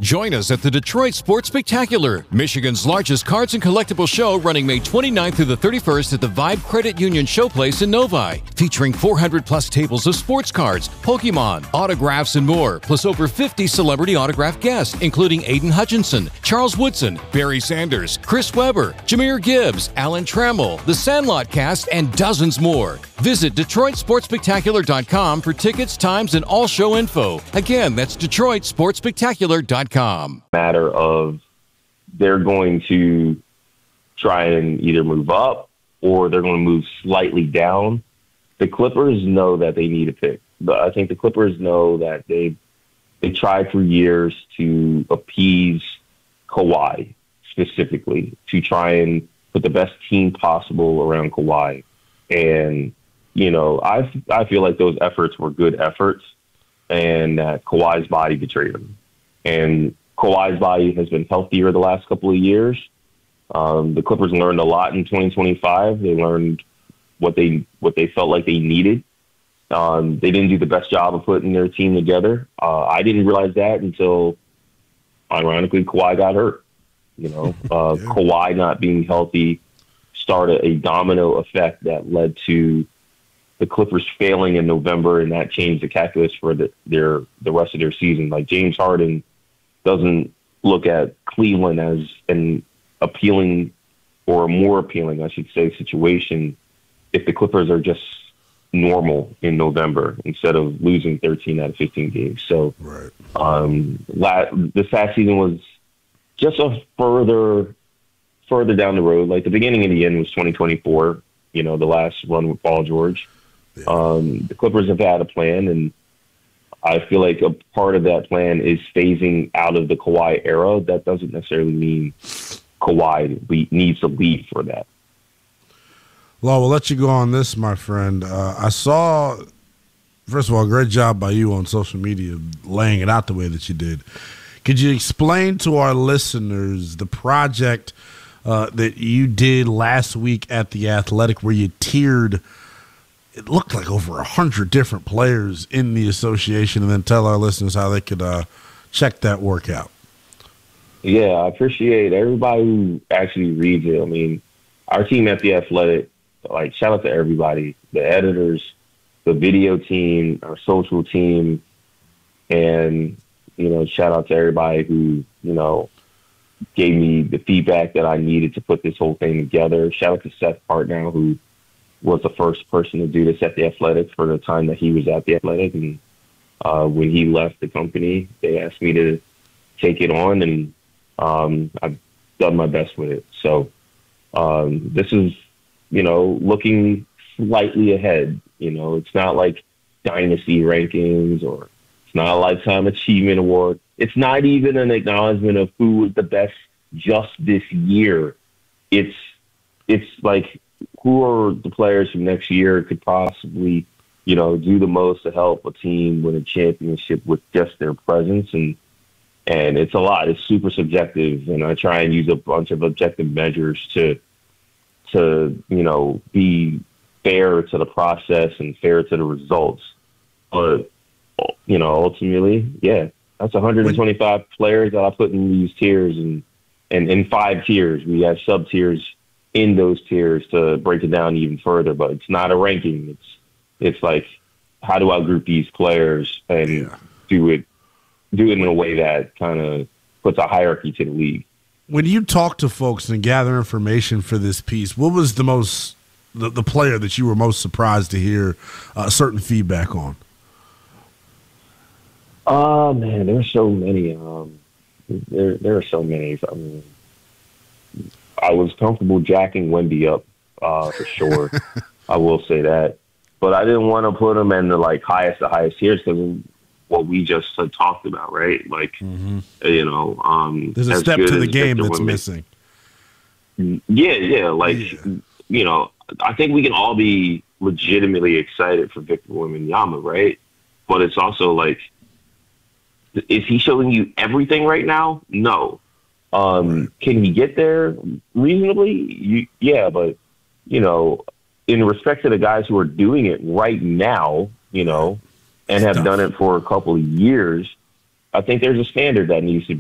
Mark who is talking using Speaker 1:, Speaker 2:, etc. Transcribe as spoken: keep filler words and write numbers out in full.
Speaker 1: Join us at the Detroit Sports Spectacular, Michigan's largest cards and collectible show, running May twenty-ninth through the thirty-first at the Vibe Credit Union Showplace in Novi, featuring four hundred plus tables of sports cards, Pokemon, autographs, and more, plus over fifty celebrity autograph guests, including Aiden Hutchinson, Charles Woodson, Barry Sanders, Chris Webber, Jameer Gibbs, Alan Trammell, The Sandlot Cast, and dozens more. Visit Detroit Sports Spectacular dot com for tickets, times, and all show info. Again, that's Detroit Sports Spectacular dot com.
Speaker 2: Matter of they're going to try and either move up or they're going to move slightly down. The Clippers know that they need a pick. But I think the Clippers know that they they tried for years to appease Kawhi specifically, to try and put the best team possible around Kawhi. And, you know, I, I feel like those efforts were good efforts and that Kawhi's body betrayed him. And Kawhi's body has been healthier the last couple of years. Um, the Clippers learned a lot in twenty twenty-five. They learned what they what they felt like they needed. Um, they didn't do the best job of putting their team together. Uh, I didn't realize that until, ironically, Kawhi got hurt. You know, uh, yeah. Kawhi not being healthy started a domino effect that led to the Clippers failing in November, and that changed the calculus for the, their the rest of their season. Like, James Harden doesn't look at Cleveland as an appealing or a more appealing, I should say, situation if the Clippers are just normal in November instead of losing thirteen out of fifteen games. So
Speaker 3: right.
Speaker 2: um, la- this past season was just a further further down the road. Like, the beginning and the end was twenty twenty-four, you know, the last run with Paul George.
Speaker 3: Yeah.
Speaker 2: Um, the Clippers have had a plan, and I feel like a part of that plan is phasing out of the Kawhi era. That doesn't necessarily mean Kawhi le- needs to leave for that.
Speaker 3: Law, we'll let you go on this, my friend. Uh, I saw, first of all, great job by you on social media laying it out the way that you did. Could you explain to our listeners the project uh, that you did last week at The Athletic where you tiered, it looked like over one hundred different players in the association, and then tell our listeners how they could uh, check that work out?
Speaker 2: Yeah, I appreciate everybody who actually reads it. I mean, our team at The Athletic, like, shout out to everybody, the editors, the video team, our social team, and, you know, shout out to everybody who, you know, gave me the feedback that I needed to put this whole thing together. Shout out to Seth Partnow, who was the first person to do this at The Athletic for the time that he was at The Athletic. And uh, when he left the company, they asked me to take it on, and um, I've done my best with it. So um, this is, you know, looking slightly ahead. You know, it's not like dynasty rankings, or it's not a lifetime achievement award. It's not even an acknowledgement of who was the best just this year. It's, it's like, who are the players from next year could possibly, you know, do the most to help a team win a championship with just their presence. And, and it's a lot. It's super subjective. And I try and use a bunch of objective measures to, to, you know, be fair to the process and fair to the results. But, you know, ultimately, yeah, that's one hundred twenty-five players that I put in these tiers, and, and in five tiers. We have sub tiers in those tiers to break it down even further, but it's not a ranking. It's, it's like, how do I group these players and yeah. do it, do it in a way that kind of puts a hierarchy to the league.
Speaker 3: When you talk to folks and gather information for this piece, what was the most, the, the player that you were most surprised to hear uh, certain feedback on?
Speaker 2: Oh, man, there's so many. Um, there, there are so many. I mean, I was comfortable jacking Wemby up uh, for sure. I will say that, but I didn't want to put him in the like highest, the highest tiers because of what we just uh, talked about, right? Like, mm-hmm. you know, um,
Speaker 3: there's a step to the game that's Wemby. missing.
Speaker 2: Yeah, yeah. Like, yeah. you know, I think we can all be legitimately excited for Victor Wembanyama, right? But it's also like, is he showing you everything right now? No. Um, right. Can he get there reasonably? You, yeah, but, you know, in respect to the guys who are doing it right now, you know, and have done it for a couple of years, I think there's a standard that needs to be